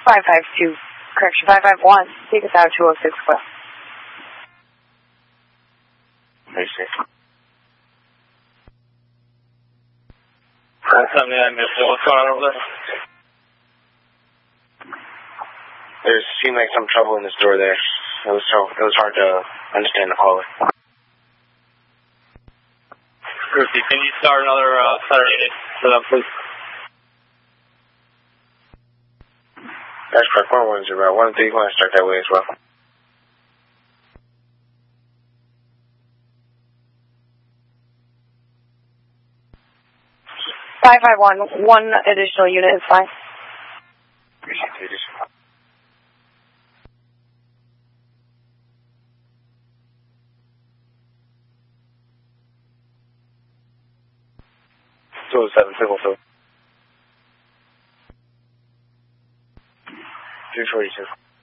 552, correction 551, take us out 206 West. I see. 179, what's going on over there? There seemed like some trouble in this door there. It was hard to understand the caller. Brucey, can you start another center unit for them, please? That's correct. 110. 1-3, you want to start that way as well. Five 551, one additional unit is fine. Appreciate the addition. Signal 2. 342.